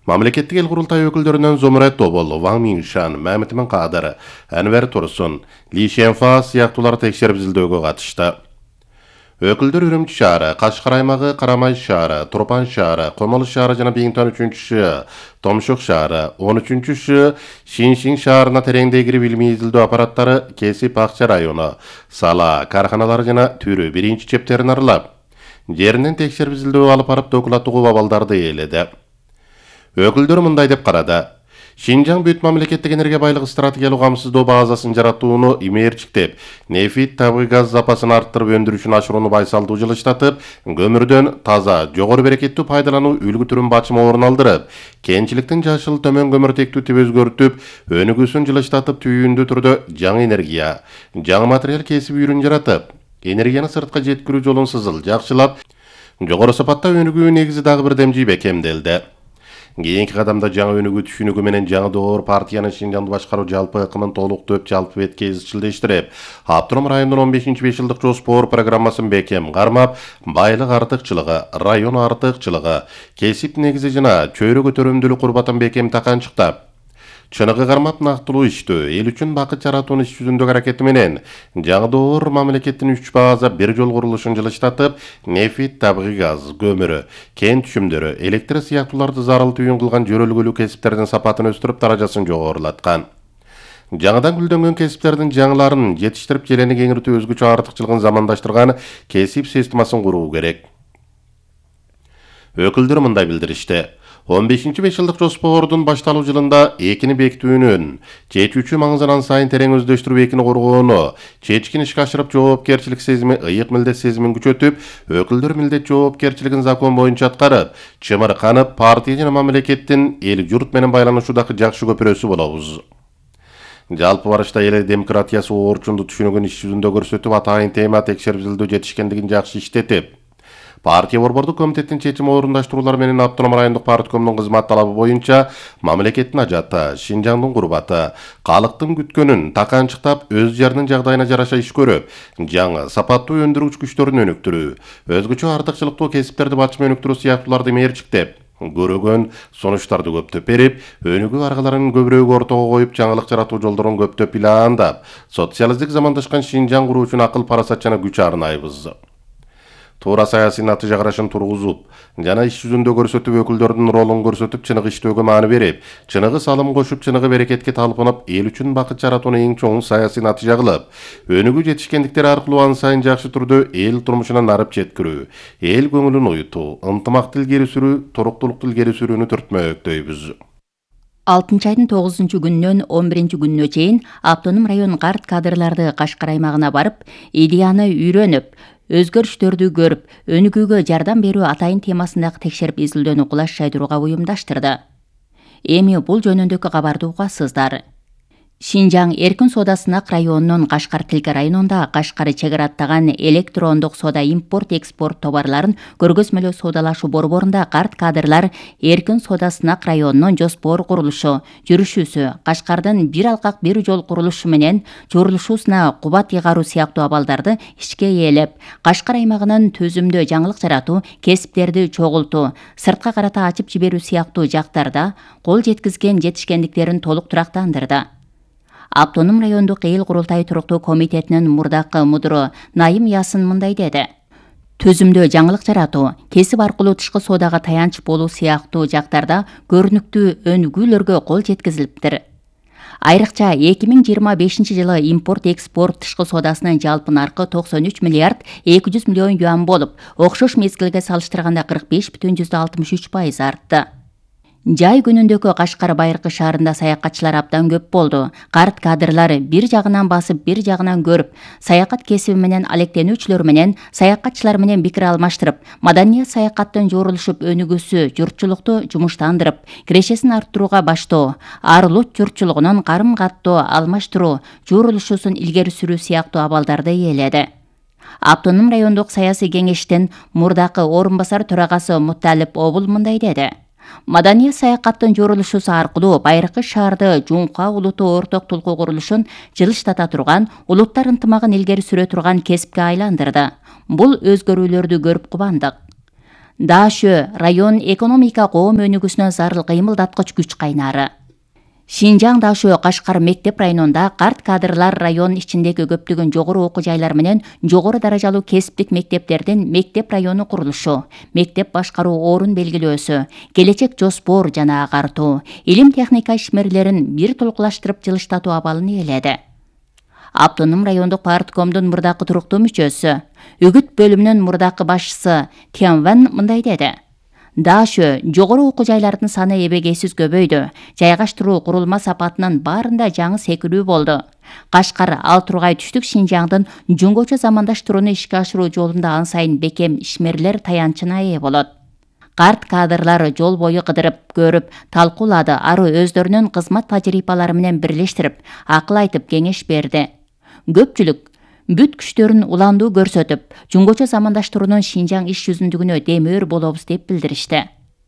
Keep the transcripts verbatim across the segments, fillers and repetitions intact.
Мамлекеттик эл курултай өкүлдөрүнөн Зомурат Тобол, Ваң Миншан, Мәмитмен Кадыр, Әнвер Турсун, Ли Шенфа сыяктуулар текшерип изилдөөгө катышты. Өкүлдөр Үрүмчү шаары, Кашкар аймагы, Карамай шаары, Турпан шаары, Комолу шаары жана Биңтон үчүнчүсү, Томшук шаары, он үчүнчүсү Шиншин шаарына тереңдей кирип илмий изилдөө аппараттары Кесип Акча району, Сала, карханалары жана Түрү биринчи чептерин аралап, жеринен текшерип изилдөө алып барып докуматтуу абалдарды ээледи. Өкүлдөр мындай деп карады. Шинжаң бүт мамлекеттик энергия байлыгы стратегиялык камсыздоо базасын жаратууну имээрчиктеп, нефит, табигый газ запасын арттырып өндүрүшүн ашырууну байсалдуу жылыштатып, көмүрдөн таза, жогору берекеттүү пайдалануу үлгү түрүн бачыма орун алдырып, кенчиликтин жашыл төмөн көмүртектүү өзгөртүп, өнүгүүсүн жылыштатып түйүндүү түрдө жаңы энергия, жаңы материал кесип үйрүн жаратып, энергияны сыртка жеткирүү жолун сызыл жакшылап, жогору сапатта өнүгүү негизи дагы бир демжи бекемделди. Кийинки кадамда жаңы өнүгүү түшүнүгү менен жаңы доор партиянын Шинжаңды башкаруу жалпы ыкымын толук төп жалпы бетке изчилдештирип, Автоном районунун он бешинчи беш жылдык жоспор программасын бекем кармап, байлык артыкчылыгы, район артыкчылыгы, кесип негизи жана чөйрө көтөрүмдүүлүк курбатын бекем таканчыктап, чыныгы кармап нактылуу иштөө, эл үчүн бакыт жаратуунун иш жүзүндөгү аракети менен жаңы доор мамлекеттин үч база бир жол курулушун жылыштатып, нефит, табигый газ, көмүрү, кен түшүмдөрү, электр сыяктууларды зарыл түйүн кылган жөрөлгөлүү кесиптердин сапатын өстүрүп, даражасын жогорулаткан. Жаңыдан гүлдөнгөн кесиптердин жаңыларын жетиштирип, желени кеңиртүү өзгөчө артыкчылыгын замандаштырган кесип системасын куруу керек. Өкүлдөр мындай билдиришти. он бешинчи беш жылдык жоспордун башталуу жылында экини бекитүүнүн, чечүүчү маңызынан сайын терең өздөштүрүп экини коргоону, чечкин ишке ашырып жоопкерчилик сезими, ыйык милдет сезимин күчөтүп, өкүлдөр милдет жоопкерчилигин закон боюнча аткарып, чымырканып, партия жана мамлекеттин эл журт менен байланышуудагы жакшы көпүрөсү болобуз. Жалпы барышта эл демократиясы орчунду түшүнүгүн иш жүзүндө көрсөтүп, атайын тема текшерип изилдөө жетишкендигин жакшы иштетип, партия борбордук комитеттин чечим орундаштыруулар менен Автоном райондук парткомдун кызмат талабы боюнча мамлекеттин ажаты, Шинжаңдын курбаты, калктын күткөнүн таканчыктап, өз жеринин жагдайына жараша иш көрүп, жаңы сапаттуу өндүрүүчү күчтөрүн өнүктүрүү, өзгөчө артыкчылыктуу кесиптерди бачыма өнүктүрүү сыяктууларды мээрчиктеп, көрөгөн сунуштарды көптөп берип, өнүгүү аргаларын көбүрөөк ортого коюп, жаңылык жаратуу жолдорун көптөп пландап, социалисттик замандашкан Шинжаң куруу үчүн акыл, парасат жана күч арнайбыз. Туура саясий натыйжа карашын тургузуп, жана иш жүзүндө көрсөтүп, өкүлдөрдүн ролун көрсөтүп, чыныгы иштөөгө маани берип, чыныгы салым кошуп, чыныгы берекетке талпынып, эл үчүн бакыт жаратууну эң чоң саясий натыйжа кылып, өнүгүү жетишкендиктери аркылуу ан сайын жакшы түрдө эл турмушуна нарып жеткирүү, эл көңүлүн уютуу, ынтымакты илгери сүрүү, туруктуулукту илгери сүрүүнү түртмөктөйбүз. алтынчы айдын тогузунчу күнүнөн он биринчи күнүнө чейин Автоном район карт кадрларды Кашкар аймагына барып, идеяны үйрөнүп, өзгөрүштөрдү көрүп, өнүгүүгө жардам берүү атайын темасындагы текшерип изилдөөнү кулаш жайдырууга буюмдаштырды. Эми бул жөнүндөгү кабарды угасыздар. Шинжаң эркин сода сынак районунун Кашкар Тилке районунда Кашкар чегара аттаган электрондук сода импорт-экспорт товарларын көргөзмөлөө соодалашуу борборунда карт кадрлар эркин сода сынак районунун жоспор курулушу, жүрүшүүсү, Кашкардын бир алкак бир жол курулушу менен чогулушуусуна кубат ыйгаруу сыяктуу абалдарды ишке ээлеп, Кашкар аймагынын төзүмдүү жаңылык жаратуу, кесиптерди чогултуу, сыртка карата ачып жиберүү сыяктуу жактарда кол жеткизген жетишкендиктерин толук турактандырды. Автоном райондук эл курултай туруктуу комитетинин мурдакы мудуру Найым Ясын мындай деди. Төзүмдөө жаңылык жаратуу, кесип аркылуу тышкы соодага таянч болуу сыяктуу жактарда көрүнүктүү өнүгүүлөргө кол жеткизилиптир. Айрыкча эки миң жыйырма бешинчи жылы импорт-экспорт тышкы соодасынын жалпы наркы токсон үч миллиард эки жүз миллион юан болуп, окшош мезгилге салыштырганда кырк беш бүтүн жүздөн алтымыш үч пайыз артты. Жай күнүндөгү Кашкар байыркы шаарында саякатчылар абдан көп болду. Карт кадрлар бир жагынан басып, бир жагынан көрүп, саякат кесиби менен алектенүүчүлөр менен, саякатчылар менен пикир алмаштырып, маданият саякаттын жорулушуп өнүгүүсү, журтчулукту жумуштандырып, кирешесин арттырууга баштоо, ар улут журтчулугунун карым-каттоо алмаштыруу, журулушуусун илгери сүрүү сыяктуу абалдарды ээледи. Автоном райондук саясий кеңештин мурдакы орун басар төрагасы Мутталип Обул мындай деди. Маданият саякаттын жорулушуусу аркылуу байыркы шаарды жуңка улуту орток тулкуу курулушун жылыштата турган, улуттар ынтымагын илгери сүрө турган кесипке айландырды. Бул өзгөрүүлөрдү көрүп кубандык. Дашө район экономика коом өнүгүүсүнө зарыл кыймылдаткыч күч кайнары. Шинжаң Дашө Кашкар мектеп районунда карт кадрлар район ичиндеги көптөгөн жогору окуу жайлар менен жогору даражалуу кесиптик мектептердин мектеп району курулушу, мектеп башкаруу орун белгилөөсү, келечек жоспор жана агартуу, илим техника ишмерлерин бир толкулаштырып жылыштатуу абалын ээледи. Автоном райондук парткомдун мурдакы туруктуу мүчөсү, үгүт бөлүмүнүн мурдакы башчысы Тянван мындай деди. Дашө жогору окуу жайлардын саны эбегейсиз көбөйдү. Жайгаштыруу курулма сапатынын баарында жаңы секирүү болду. Кашкар ал тургай түштүк Шинжаңдын жөнгөчө замандаштырууну ишке ашыруу жолунда ан сайын бекем ишмерлер таянчына ээ болот. Карт кадрлар жол бою кыдырып, көрүп, талкуулады, ары өздөрүнүн кызмат тажрыйбалары менен бирлештирип, акыл айтып, кеңеш берди. Көпчүлүк бүт күчтөрүн уландуу көрсөтүп, жөнгөчө замандаштыруунун Шинжаң иш жүзүндүгүнө демөөр болобуз деп билдиришти.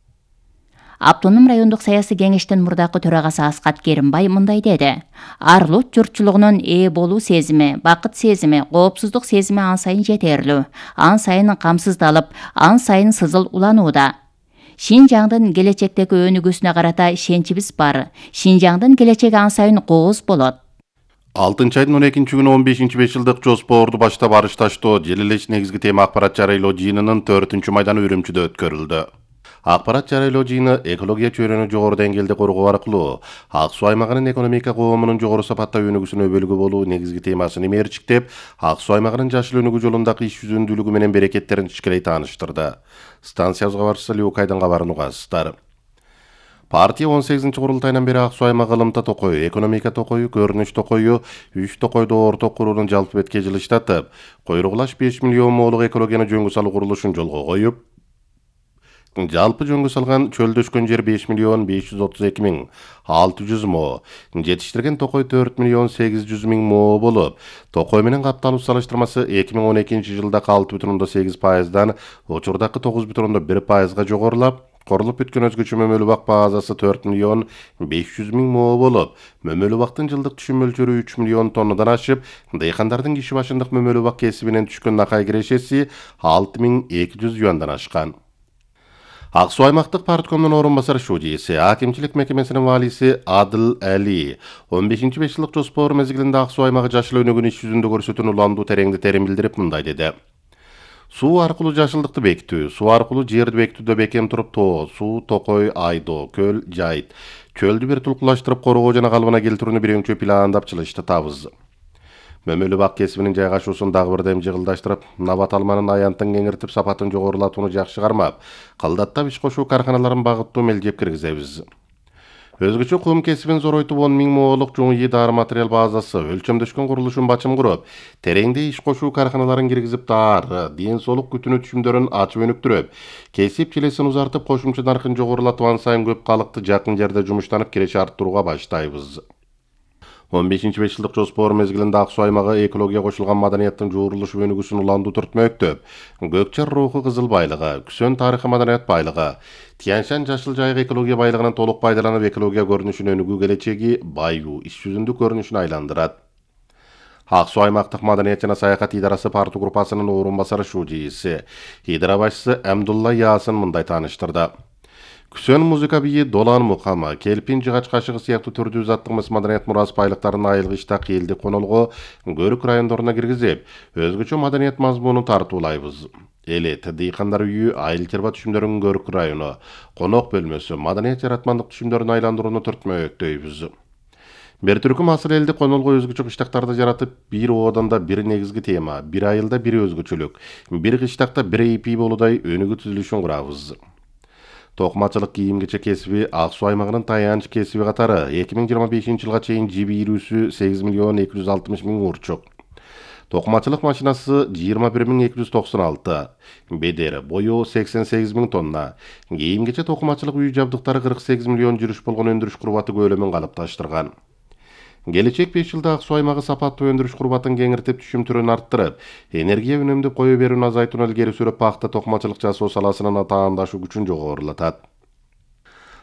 Автоном райондук саясий кеңештин мурдакы төрагасы Аскат Керимбай мындай деди. Арлут журтчулугунун ээ болуу сезими, бакыт сезими, коопсуздук сезими ан сайын жетерлүү, ан сайын камсыздалып, ан сайын сызыл уланууда. Шинжаңдын келечектеги өнүгүүсүнө карата ишеничибиз бар. Шинжаңдын келечеги ан сайын кооз болот. алтынчы айдын он экинчи күнү он бешинчи беш жылдык жоспорду баштап барышташтоо жел элеш негизги тема акпарат жарыйлоо жыйынынын төртүнчү майданы Үрүмчүдө өткөрүлдү. Акпарат жарыйлоо жыйыны экология чөйрөнү жогору деңгээлде коргоо аркылуу Ак Суу аймагынын экономика коомунун жогору сапатта өнүгүүсүнө өбөлгө болуу негизги темасын имээрчиктеп, Ак Суу аймагынын жашыл өнүгүү жолундагы иш жүзүндүүлүгү менен берекеттерин ичкерей тааныштырды. Станциябыз кабарчысы Люкайдын кабарын угасыздар. Партия он сегизинчи курултайынан бери Ак Суу аймагы ылымта токою, экономика токою, көрүнүш токою, үч токойду орток куруунун жалпы бетке жылыштатып, койругулаш беш миллион моолук экологияны жөнгө салуу курулушун жолго коюп, жалпы жөнгө салган чөлдөшкөн жер беш миллион беш жүз отуз эки миң алты жүз мо, жетиштирген токой төрт миллион сегиз жүз миң мо болуп, токой менен капталуу салыштырмасы эки миң он экинчи жылдагы алты бүтүн ондон сегиз пайыздан учурдагы тогуз бүтүн ондон бир пайызга жогорулап, корулуп бүткөн өзгөчө мөмөлүү бак базасы төрт миллион беш жүз миң мо болуп, мөмөлүү бактын жылдык түшүм мөлчөрү үч миллион тоннадан ашып, дыйкандардын киши башындык мөмөлүү бак кесибинен түшкөн накай кирешеси алты миң эки жүз юандан ашкан. Ак Суу аймактык парткомдун орун басары шужийси, акимчилик мекемесинин валиси Адыл Али он бешинчи беш жылдык жоспор мезгилинде Ак Суу аймагы жашыл өнүгүүнү иш жүзүндө көрсөтүүнү уландуу тереңди терим билдирип мындай деди. Суу аркылуу жашылдыкты бекитүү, суу аркылуу жерди бекитүүдө бекем туруп тоо, суу, токой, айдоо, көл, жайыт, чөлдү бир тулкулаштырып коргоо жана калыбына келтирүүнү биринчи пландап чылышты табыз. Мөмөлүү бак кесибинин жайгашуусун дагы бирдем жыгылдаштырып, набат алманын аянтын кеңиртип, сапатын жогорулатууну жакшы кармап, кылдаттап иш кошуу карканаларын багыттуу мелдеп киргизебиз. Өзгөчө кум кесибин зоройтуп он миң моолук жуңуй дары материал базасы, өлчөмдөшкөн курулушун бачым куруп, тереңде иш кошуу карканаларын киргизип дары, ден соолук күтүнүү түшүмдөрүн ачып өнүктүрүп, кесип челесин узартып, кошумча наркын жогорулатып, ан сайын көп калыкты жакын жерде жумуштанып киреше арттырууга баштайбыз. он бешинчи беш жылдык жоспор мезгилинде Ак Суу аймагы экология кошулган маданияттын жуурулушу өнүгүүсүн уландуу түртмө өктөп, Көкчар руху кызыл байлыгы, Күсөн тарыхы маданият байлыгы, Тянь-Шань жашыл жайык экология байлыгынын толук пайдаланып, экология көрүнүшүн өнүгүү келечеги баюу иш жүзүндүк көрүнүшүн айландырат. Ак Суу аймактык маданият жана саякат идарасы парту группасынын орун басары шужийси, идара башчысы Амдулла Ясын мындай тааныштырды. Күсөн музыка бийи Долан Мукама, Келпин жыгач кашыгы сыяктуу түрдүү заттык мыс маданият мурас байлыктарын айылгычта кыйылды конолго, Көрүк райондоруна киргизип, өзгөчө маданият мазмунун тартуулайбыз. Элет, дыйкандар үйү, айыл терба түшүмдөрүн Көрүк району, конок бөлмөсү, маданият жаратмандык түшүмдөрүн айландырууну түртмө өктөйбүз. Бир түркүм асыл элди конолго өзгөчө кыштактарды жаратып, бир ооданда бир негизги тема, бир айылда бир өзгөчөлүк, бир кыштакта бир эйпи болудай өнүгүү түзүлүшүн курабыз. Токмачылык кийим кече кесиби Ак Суу аймагынын таянч кесиби катары эки миң жыйырма бешинчи жылга чейин жиби ирүүсү сегиз миллион эки жүз алтымыш миң урчук. Токмачылык машинасы жыйырма бир миң эки жүз токсон алты, бедер бою сексен сегиз миң тонна, кийим кече токмачылык үй жабдыктары кырк сегиз миллион жүрүш болгон өндүрүш курбаты көлөмүн калыпташтырган. Келечек беш жылда Ак Суу аймагы сапаттуу өндүрүш курбатын кеңиртип, түшүм түрүн арттырып, энергия үнөмдүп кое берүүнү азайтууну илгери сүрүп, пахта токмачылык жасоо саласынын таандашуу күчүн жогорулатат.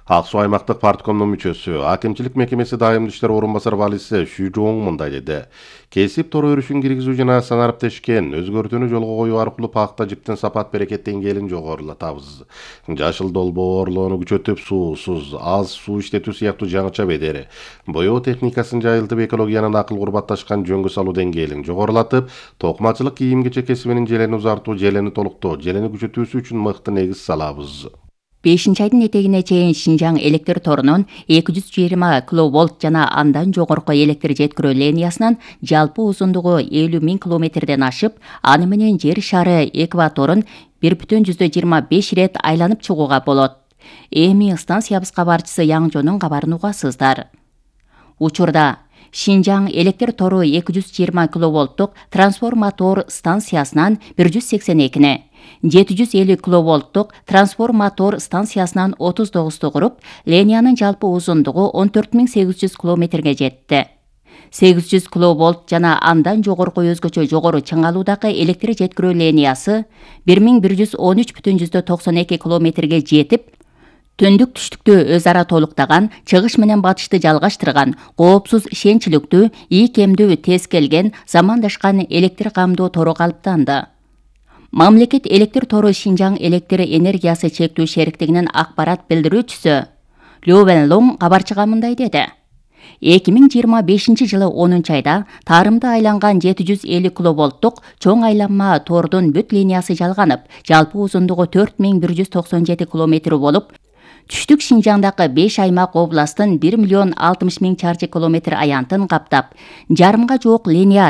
Ак Суу аймактык парткомдун мүчөсү, акимчилик мекемеси дайымдуу иштер орун басары валиси Шу Жоң мындай деди. Кесип тор өрүшүн киргизүү жана санариптешкен өзгөртүүнү жолго коюу аркылуу пахта жиптин сапат берекет деңгээлин жогорулатабыз. Жашыл долбоорлоону күчөтүп, суусуз, аз суу иштетүү сыяктуу жаңыча бедери, боёо техникасын жайылтып, экологиянын акыл курбатташкан жөнгө салуу деңгээлин жогорулатып, токмачылык кийим кечек кесибинин желени узартуу, желени толуктоо, желени күчөтүүсү үчүн мыкты негиз салабыз. бешинчи айдын этегине чейин Шинжаң электр торунун эки жүз жыйырма киловольт жана андан жогорку электр жеткирүү линиясынын жалпы узундугу элүү миң километрден ашып, аны менен жер шары экваторун бир бүтүн жүздөн жыйырма беш ирет айланып чыгууга болот. Эми станциябыз кабарчысы Яңжонун кабарын угасыздар. Учурда Шинжаң электр тору эки жүз жыйырма киловольттук трансформатор станциясынан бир жүз сексен экине, жети жүз элүү киловольттук трансформатор станциясынан отуз тогузду куруп, линиянын жалпы узундугу он төрт миң сегиз жүз километрге жетти. сегиз жүз киловольт жана андан жогорку өзгөчө жогору чыңалуудагы электр жеткирүү линиясы бир миң бир жүз он үч бүтүн жүздөн токсон эки километрге жетип, түндүк түштүктү өз ара толуктаган, чыгыш менен батышты жалгаштырган, коопсуз ишенчиликтүү, ийкемдүү, тез келген, замандашкан электр камдоо тору калыптанды. Мамлекет электр тору Шинжаң электр энергиясы чектүү шериктигинин акпарат билдирүүчүсү Лю Венлоң кабарчыга мындай деди. эки миң жыйырма бешинчи жылы онунчу айда тарымды айланган жети жүз элүү киловольттук чоң айланма тордун бүт линиясы жалганып, жалпы узундугу төрт миң бир жүз токсон жети километр болуп, түштүк Шинжаңдагы беш аймак областтын бир миллион алтымыш миң чарчы километр аянтын каптап, жарымга жуук линия